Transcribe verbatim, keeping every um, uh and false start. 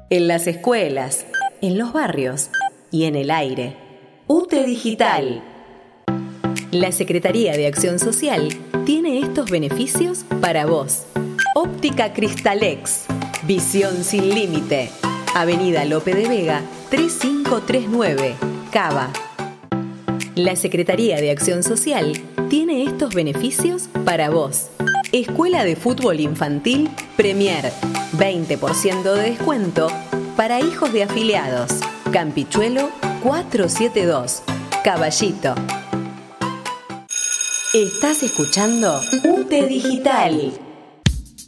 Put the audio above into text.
en las escuelas, en los barrios y en el aire. U T E Digital. La Secretaría de Acción Social tiene estos beneficios para vos. Óptica Cristalex. Visión sin límite. Avenida Lope de Vega, tres cinco tres nueve, Cava. La Secretaría de Acción Social tiene estos beneficios para vos. Escuela de Fútbol Infantil Premier. veinte por ciento de descuento para hijos de afiliados. Campichuelo cuatrocientos setenta y dos, Caballito. Estás escuchando U T E Digital.